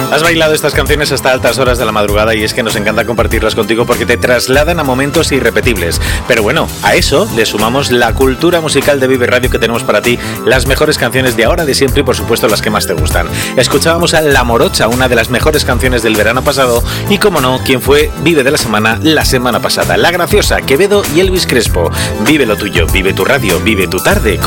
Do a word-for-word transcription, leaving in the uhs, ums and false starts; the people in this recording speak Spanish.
Has bailado estas canciones hasta altas horas de la madrugada y es que nos encanta compartirlas contigo porque te trasladan a momentos irrepetibles. Pero bueno, a eso le sumamos la cultura musical de Vive Radio que tenemos para ti, las mejores canciones de ahora, de siempre y por supuesto las que más te gustan. Escuchábamos a La Morocha, una de las mejores canciones del verano pasado y, como no, quien fue Vive de la Semana la semana pasada. La Graciosa, Quevedo y Elvis Crespo. Vive lo tuyo, vive tu radio, vive tu tarde con